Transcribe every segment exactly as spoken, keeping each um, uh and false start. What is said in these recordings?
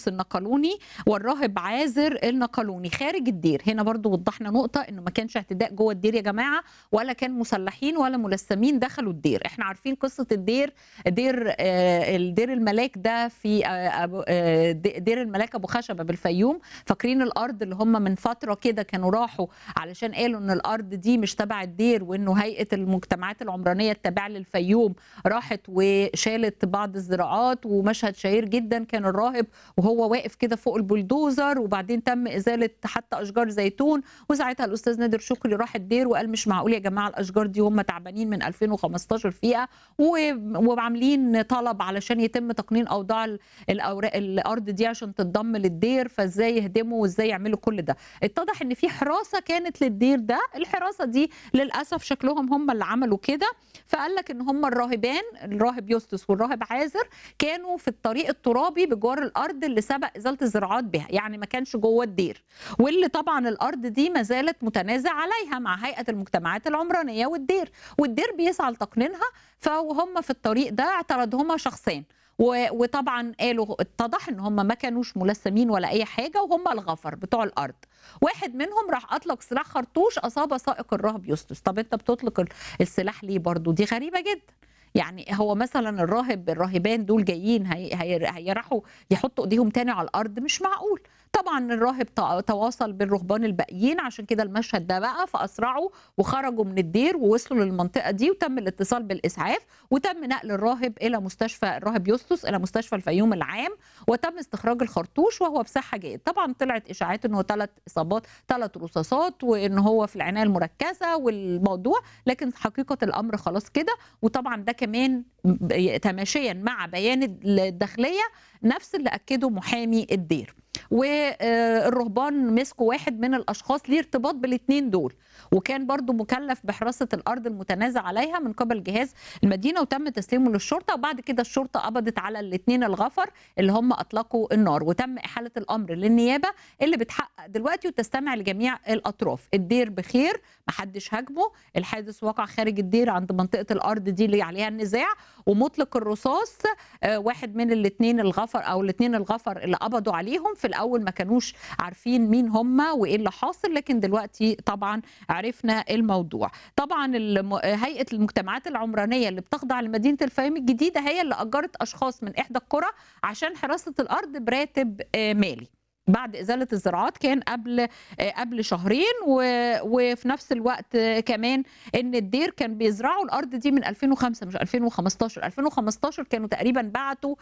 يوستس النقلوني والراهب عازر النقلوني خارج الدير. هنا برضو وضحنا نقطة انه ما كانش اعتداء جوه الدير يا جماعة، ولا كان مسلحين ولا ملثمين دخلوا الدير. احنا عارفين قصة الدير، دير آه الدير الملاك ده في آه آه دير الملاك ابو خشبة بالفيوم. فاكرين الارض اللي هم من فترة كده كانوا راحوا علشان قالوا ان الارض دي مش تبع الدير، وانه هيئة المجتمعات العمرانية التابعة للفيوم راحت وشالت بعض الزراعات. ومشهد شهير جدا كان الراهب وهو واقف كده فوق البلدوزر، وبعدين تم ازالة حتى اشجار زيتون. وساعتها الاستاذ نادر شكري راح الدير وقال مش معقول يا جماعة الاشجار دي هم تعبانين من ألفين وخمستاشر فيها وعاملين طلب علشان يتم تقنين اوضاع الاوراق الارض دي عشان تتضم للدير، فازاي يهدموا وازاي يعملوا كل ده. اتضح ان في حراسة كانت للدير ده، الحراسة دي للاسف شكلهم هم اللي عملوا كده. فقال لك ان هم الراهبان الراهب يوستس والراهب عازر كانوا في الطريق الترابي بجوار الارض اللي سبق ازاله الزراعات بها، يعني ما كانش جوه الدير، واللي طبعا الارض دي ما زالت متنازع عليها مع هيئه المجتمعات العمرانيه والدير، والدير بيسعى لتقنينها. فهم في الطريق ده اعترضهما شخصين، وطبعا قالوا اتضح ان هم ما كانوش ملثمين ولا اي حاجه، وهم الغفر بتوع الارض. واحد منهم راح اطلق سلاح خرطوش اصاب سائق الراهب يوستس. طب انت بتطلق السلاح ليه؟ برضو دي غريبه جدا. يعني هو مثلا الراهب الراهبان دول جايين هي هي هيروحوا يحطوا ايديهم تاني على الارض؟ مش معقول. طبعا الراهب تواصل بالرهبان الباقيين، عشان كده المشهد ده بقى، فاسرعوا وخرجوا من الدير ووصلوا للمنطقه دي، وتم الاتصال بالاسعاف، وتم نقل الراهب الى مستشفى الراهب يوستس الى مستشفى الفيوم العام، وتم استخراج الخرطوش وهو بصحه جيد. طبعا طلعت اشاعات انه ثلاث اصابات ثلاث رصاصات وان هو في العنايه المركزه والموضوع، لكن حقيقه الامر خلاص كده. وطبعا ده كمان تماشيا مع بيان الداخليه نفس اللي اكده محامي الدير. والرهبان مسكوا واحد من الاشخاص ليه ارتباط بالاثنين دول، وكان برضو مكلف بحراسه الارض المتنازع عليها من قبل جهاز المدينه، وتم تسليمه للشرطه. وبعد كده الشرطه قبضت على الاثنين الغفر اللي هم اطلقوا النار، وتم احاله الامر للنيابه اللي بتحقق دلوقتي وتستمع لجميع الاطراف. الدير بخير، محدش هاجمه، الحادث وقع خارج الدير عند منطقه الارض دي اللي عليها النزاع. ومطلق الرصاص واحد من الاثنين الغفر او الاثنين الغفر اللي قبضوا عليهم، في الاول ما كانوش عارفين مين هم وايه اللي حاصل، لكن دلوقتي طبعا عرفنا الموضوع. طبعا هيئه المجتمعات العمرانيه اللي بتخضع لمدينه الفيوم الجديده هي اللي اجرت اشخاص من احدى القرى عشان حراسه الارض براتب مالي بعد ازاله الزراعات، كان قبل قبل شهرين. وفي نفس الوقت كمان ان الدير كان بيزرعوا الارض دي من ألفين وخمسة مش ألفين وخمستاشر. ألفين وخمستاشر كانوا تقريبا بعتوا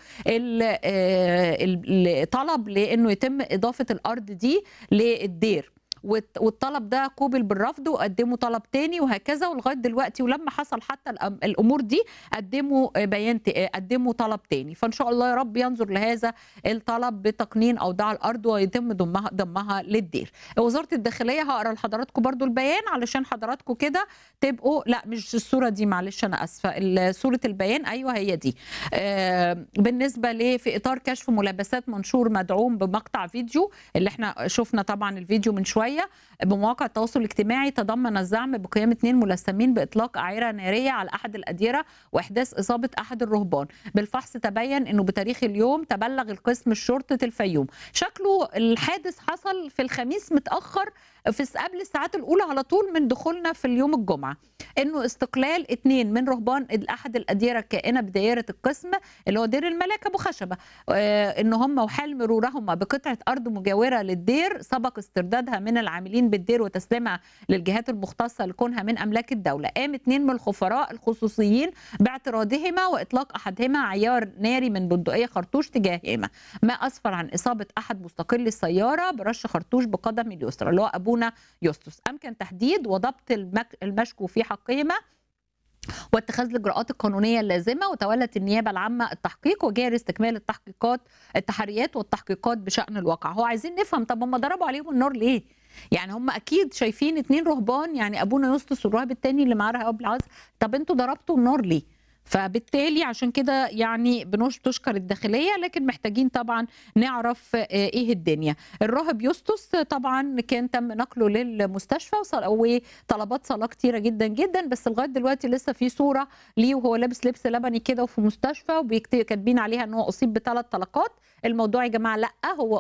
الطلب لانه يتم اضافه الارض دي للدير، والطلب ده قوبل بالرفض وقدموا طلب تاني وهكذا، ولغايه دلوقتي ولما حصل حتى الامور دي قدموا بيان قدموا طلب تاني. فان شاء الله يا رب ينظر لهذا الطلب بتقنين اوضاع الارض ويتم ضمها ضمها للدير. وزاره الداخليه هقرا لحضراتكم برضو البيان علشان حضراتكم كده تبقوا، لا مش الصوره دي معلش انا اسفه، صوره البيان ايوه هي دي. آه بالنسبه ل في اطار كشف ملابسات منشور مدعوم بمقطع فيديو اللي احنا شفنا طبعا الفيديو من شويه بمواقع التواصل الاجتماعي، تضمن الزعم بقيام اثنين ملثمين باطلاق اعيره ناريه على احد الاديره واحداث اصابه احد الرهبان. بالفحص تبين انه بتاريخ اليوم تبلغ القسم شرطه الفيوم. شكله الحادث حصل في الخميس متاخر في قبل الساعات الاولى على طول من دخولنا في اليوم الجمعه، انه استقلال اثنين من رهبان احد الاديره الكائنه بدائره القسم اللي هو دير الملاك ابو خشبه، آه ان هم وحال مرورهما بقطعه ارض مجاوره للدير سبق استردادها من العاملين بالدير وتسليمها للجهات المختصه لكونها من املاك الدوله. قام اثنين من الخفراء الخصوصيين باعتراضهما واطلاق احدهما عيار ناري من بندقيه خرطوش تجاههما، ما اسفر عن اصابه احد مستقلي السياره برش خرطوش بقدم اليسرى اللي هو ابونا يوستس. امكن تحديد وضبط المشكو في حقهما واتخاذ الاجراءات القانونيه اللازمه، وتولت النيابه العامه التحقيق وجاري استكمال التحقيقات التحريات والتحقيقات بشان الواقع. هو عايزين نفهم طب هم ضربوا عليهم النار ليه؟ يعني هم اكيد شايفين اتنين رهبان، يعني ابونا يوستس والراهب الثاني اللي معاه رهاب العز، طب انتوا ضربتوا النار ليه؟ فبالتالي عشان كده يعني بنش تشكر الداخلية، لكن محتاجين طبعًا نعرف آآ إيه الدنيا. الراهب يُسطس طبعًا كان تم نقله للمستشفى وص وطلبات صلاة كتيرة جدًا، جدًا، بس لغاية دلوقتي لسه في صورة ليه وهو لابس لبس لبني كده وفي مستشفى وبيكت كاتبين عليها إن هو أصيب بثلاث طلقات. الموضوع يا جماعة لأ، هو